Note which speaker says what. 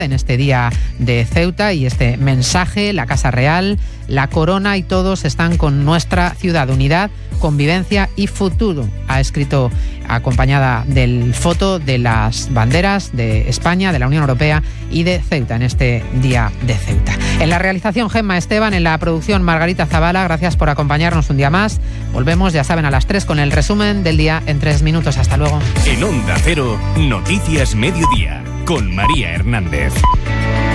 Speaker 1: en este día de Ceuta y este mensaje, la Casa Real, la Corona y todos están con nuestra ciudad, unidad, convivencia y futuro. Ha escrito acompañada del foto de las banderas de España, de la Unión Europea y de Ceuta en este día de Ceuta. En la realización Gemma Esteban, en la producción Margarita Zavala, gracias por acompañarnos un día más. Volvemos, ya saben, a las 3 con el resumen del día en 3 minutos. Hasta luego.
Speaker 2: En Onda Cero, Noticias Mediodía, con María Hernández.